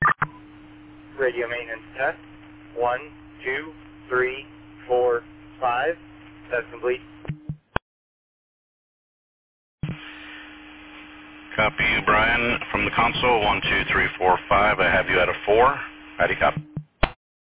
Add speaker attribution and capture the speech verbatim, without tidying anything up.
Speaker 1: Radio maintenance test. One, two, three, four, five. That's complete.
Speaker 2: Copy you, Brian, from the console. One, two, three, four, five. I have you at a four. Howdy, copy.